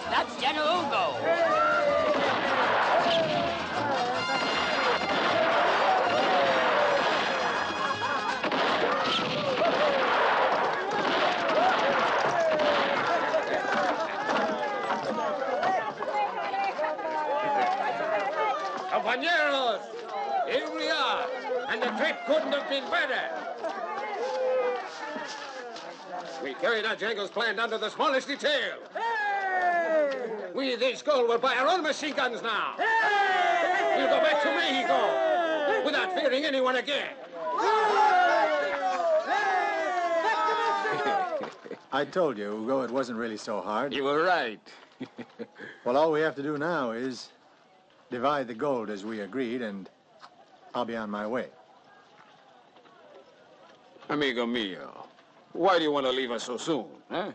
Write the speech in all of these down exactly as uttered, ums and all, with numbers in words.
That's General Ugo. Compañeros, here we are, and the trip couldn't have been better. We carried out Django's plan down to the smallest detail. Hey! We, this gold, will buy our own machine guns now. Hey! We'll go back to Mexico without fearing anyone again. I told you, Ugo, it wasn't really so hard. You were right. Well, all we have to do now is divide the gold as we agreed, and I'll be on my way. Amigo mio, why do you want to leave us so soon, huh?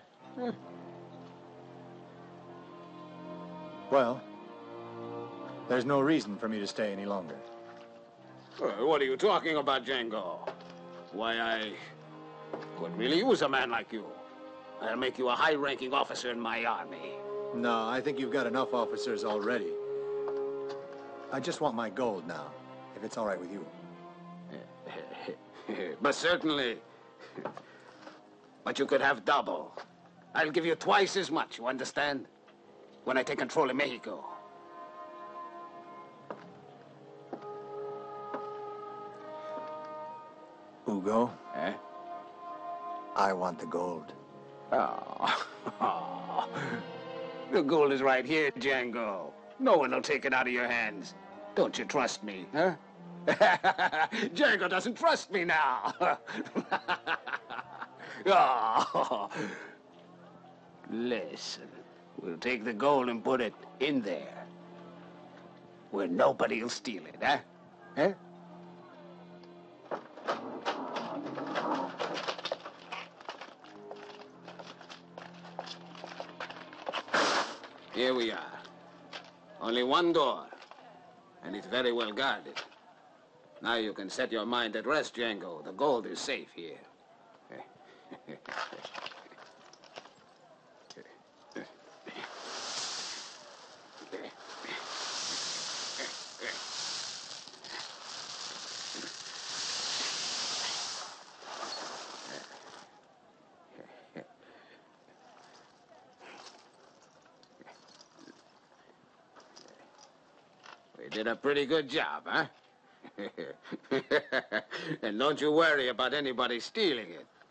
Well, there's no reason for me to stay any longer. Uh, what are you talking about, Django? Why, I could really use a man like you. I'll make you a high-ranking officer in my army. No, I think you've got enough officers already. I just want my gold now, if it's all right with you. But certainly. But you could have double. I'll give you twice as much, you understand? When I take control of Mexico. Ugo? Eh? I want the gold. Oh. Oh. The gold is right here, Django. No one will take it out of your hands. Don't you trust me, huh? Django doesn't trust me now. Oh. Listen, we'll take the gold and put it in there, where nobody will steal it, huh? Huh? Here we are. Only one door, and it's very well guarded. Now you can set your mind at rest, Django. The gold is safe here. We did a pretty good job, huh? And don't you worry about anybody stealing it.